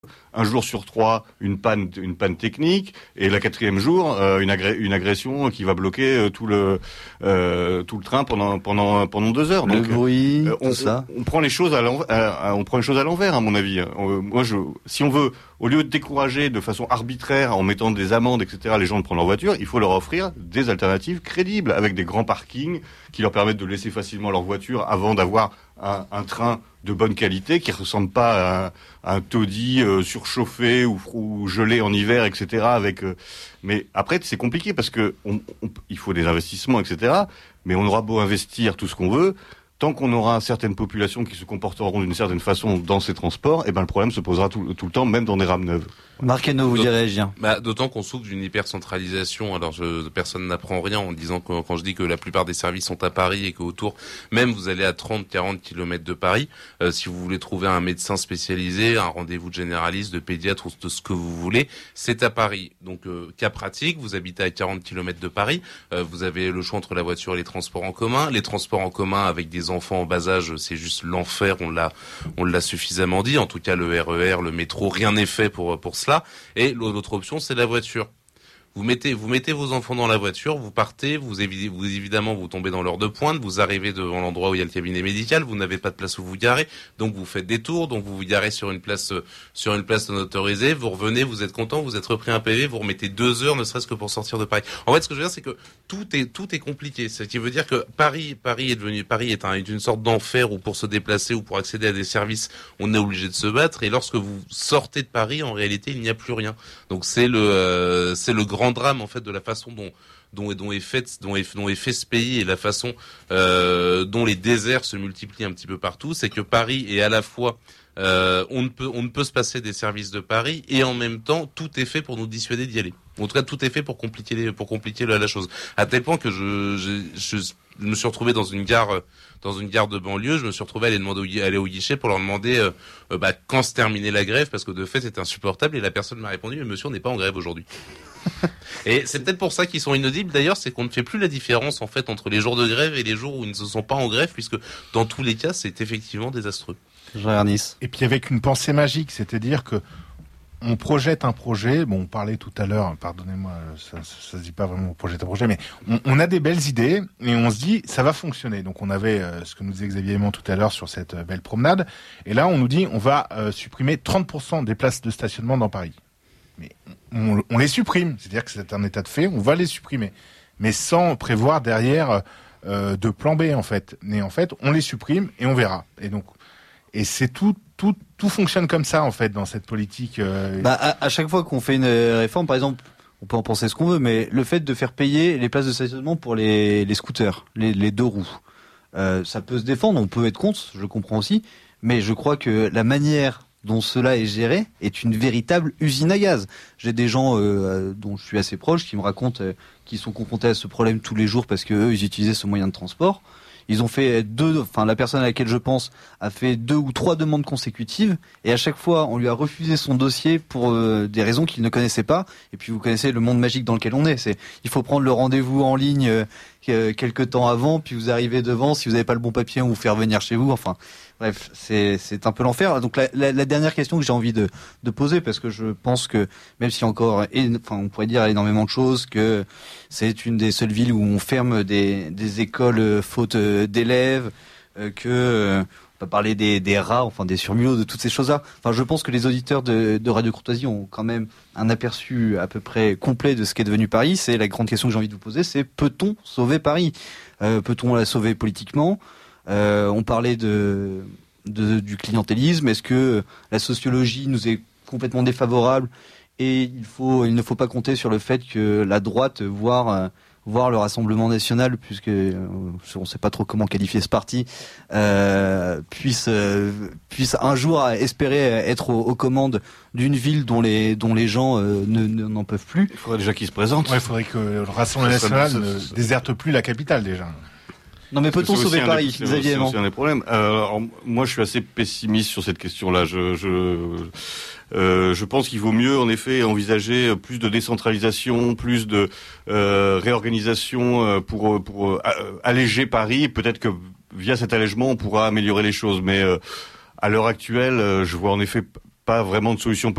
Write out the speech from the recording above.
un jour sur 3 une panne technique, et la 4e jour une agression qui va bloquer tout le train pendant 2 heures. Le Donc bruit, on, tout ça. on prend les choses à l'envers, à mon avis. Si on veut, au lieu de décourager de façon arbitraire en mettant des amendes, etc., les gens de prendre leur voiture, il faut leur offrir des alternatives crédibles avec des grands parkings qui leur permettent de laisser facilement leur voiture avant d'avoir un train de bonne qualité qui ressemble pas à un taudis surchauffé ou gelé en hiver, etc. Mais après c'est compliqué parce que il faut des investissements, etc. Mais on aura beau investir tout ce qu'on veut, tant qu'on aura certaines populations qui se comporteront d'une certaine façon dans ces transports, le problème se posera tout le temps, même dans des rames neuves. Marc Hainaut, vous direz réagir. D'autant qu'on souffre d'une hypercentralisation. Alors, personne n'apprend rien en disant que, quand je dis que la plupart des services sont à Paris et qu'autour, même vous allez à 30-40 km de Paris, si vous voulez trouver un médecin spécialisé, un rendez-vous de généraliste, de pédiatre ou de ce que vous voulez, c'est à Paris. Donc, cas pratique, vous habitez à 40 km de Paris, vous avez le choix entre la voiture et les transports en commun. Les transports en commun avec des enfants en bas âge, c'est juste l'enfer, on l'a suffisamment dit. En tout cas, le RER, le métro, rien n'est fait pour cela. Et l'autre option, c'est la voiture. Vous mettez vos enfants dans la voiture, vous partez, évidemment vous tombez dans l'heure de pointe, vous arrivez devant l'endroit où il y a le cabinet médical, vous n'avez pas de place où vous garer, donc vous faites des tours, donc vous vous garez sur une place non autorisée, vous revenez, vous êtes content, vous êtes repris un PV, vous remettez 2 heures, ne serait-ce que pour sortir de Paris. En fait, ce que je veux dire, c'est que tout est compliqué. Ce qui veut dire que Paris est une sorte d'enfer où pour se déplacer ou pour accéder à des services, on est obligé de se battre, et lorsque vous sortez de Paris, en réalité, il n'y a plus rien. Donc c'est le grand drame en fait de la façon dont est fait ce pays et la façon dont les déserts se multiplient un petit peu partout, c'est que Paris est à la fois on ne peut se passer des services de Paris et en même temps tout est fait pour nous dissuader d'y aller. En tout cas, tout est fait pour compliquer la chose. À tel point que je me suis retrouvé dans une gare de banlieue, je me suis retrouvé à aller au guichet pour leur demander quand se terminait la grève, parce que de fait c'était insupportable, et la personne m'a répondu: mais monsieur, on n'est pas en grève aujourd'hui. Et c'est peut-être pour ça qu'ils sont inaudibles d'ailleurs, c'est qu'on ne fait plus la différence en fait entre les jours de grève et les jours où ils ne se sont pas en grève, puisque dans tous les cas c'est effectivement désastreux. Et puis avec une pensée magique, c'est-à-dire que on projette un projet. Bon, on parlait tout à l'heure, pardonnez-moi, ça se dit pas vraiment on projette un projet, mais on a des belles idées et on se dit ça va fonctionner. Donc on avait ce que nous disait Xavier Aimant tout à l'heure sur cette belle promenade, et là on nous dit on va supprimer 30% des places de stationnement dans Paris. Mais on les supprime, c'est-à-dire que c'est un état de fait, on va les supprimer, mais sans prévoir derrière de plan B en fait. Mais en fait, on les supprime et on verra. Et c'est tout fonctionne comme ça en fait dans cette politique. À chaque fois qu'on fait une réforme, par exemple, on peut en penser ce qu'on veut, mais le fait de faire payer les places de stationnement pour les scooters, les 2 roues, ça peut se défendre, on peut être contre, je comprends aussi, mais je crois que la manière dont cela est géré est une véritable usine à gaz. J'ai des gens dont je suis assez proche qui me racontent qu'ils sont confrontés à ce problème tous les jours parce que eux, ils utilisaient ce moyen de transport. Ils ont fait la personne à laquelle je pense a fait 2 ou 3 demandes consécutives, et à chaque fois on lui a refusé son dossier pour des raisons qu'il ne connaissait pas. Et puis vous connaissez le monde magique dans lequel on est. Il faut prendre le rendez-vous en ligne quelques temps avant, puis vous arrivez devant, si vous n'avez pas le bon papier, on vous fait revenir chez vous. Enfin, bref, c'est un peu l'enfer. Donc la dernière question que j'ai envie de poser, parce que je pense que même si encore, on pourrait dire énormément de choses, que c'est une des seules villes où on ferme des écoles faute d'élèves, que on va parler des rats, enfin des surmulots, de toutes ces choses-là. Enfin, je pense que les auditeurs de Radio Courtoisie ont quand même un aperçu à peu près complet de ce qu'est devenu Paris. C'est la grande question que j'ai envie de vous poser, c'est peut-on sauver Paris ? Peut-on la sauver politiquement ? On parlait du clientélisme. Est-ce que la sociologie nous est complètement défavorable et il ne faut pas compter sur le fait que la droite, voire le Rassemblement national, puisque on ne sait pas trop comment qualifier ce parti, puisse un jour espérer être aux commandes d'une ville dont les gens n'en peuvent plus. Il faudrait déjà qu'ils se présentent. Ouais, il faudrait que le Rassemblement national ne déserte plus la capitale déjà. Non, mais peut-on sauver Paris, Xavier Aimant ? C'est un des problèmes. Alors, moi, je suis assez pessimiste sur cette question-là. Je pense qu'il vaut mieux, en effet, envisager plus de décentralisation, plus de réorganisation pour alléger Paris. Peut-être que via cet allègement, on pourra améliorer les choses. Mais à l'heure actuelle, je vois en effet pas vraiment de solution